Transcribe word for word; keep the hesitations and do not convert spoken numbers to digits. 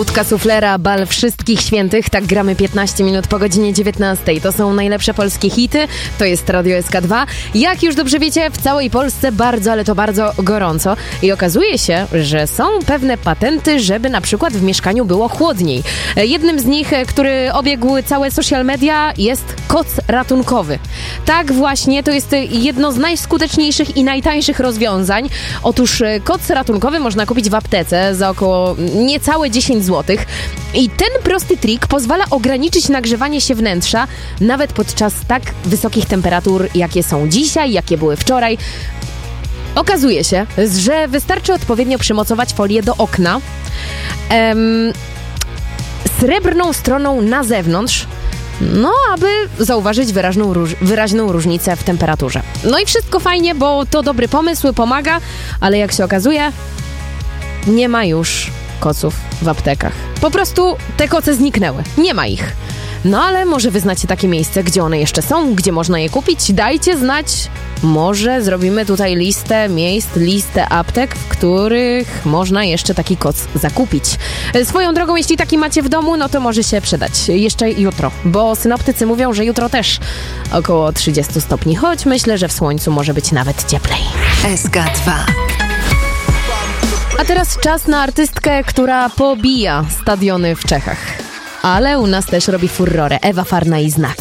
Łódka Suflera, bal wszystkich świętych. Tak gramy piętnaście minut po godzinie dziewiętnastej. To są najlepsze polskie hity. To jest Radio S K dwa. Jak już dobrze wiecie, w całej Polsce bardzo, ale to bardzo gorąco. I okazuje się, że są pewne patenty, żeby na przykład w mieszkaniu było chłodniej. Jednym z nich, który obiegł całe social media, jest koc ratunkowy. Tak właśnie, to jest jedno z najskuteczniejszych i najtańszych rozwiązań. Otóż koc ratunkowy można kupić w aptece za około niecałe dziesięć złotych. I ten prosty trik pozwala ograniczyć nagrzewanie się wnętrza nawet podczas tak wysokich temperatur, jakie są dzisiaj, jakie były wczoraj. Okazuje się, że wystarczy odpowiednio przymocować folię do okna em, srebrną stroną na zewnątrz, no aby zauważyć wyraźną, róż- wyraźną różnicę w temperaturze. No i wszystko fajnie, bo to dobry pomysł, pomaga, ale jak się okazuje, nie ma już koców w aptekach. Po prostu te koce zniknęły. Nie ma ich. No ale może wy znacie takie miejsce, gdzie one jeszcze są, gdzie można je kupić? Dajcie znać. Może zrobimy tutaj listę miejsc, listę aptek, w których można jeszcze taki koc zakupić. Swoją drogą, jeśli taki macie w domu, no to może się przydać jeszcze jutro, bo synoptycy mówią, że jutro też około trzydzieści stopni, choć myślę, że w słońcu może być nawet cieplej. S K dwa. A teraz czas na artystkę, która pobija stadiony w Czechach. Ale u nas też robi furorę. Ewa Farna i Znak.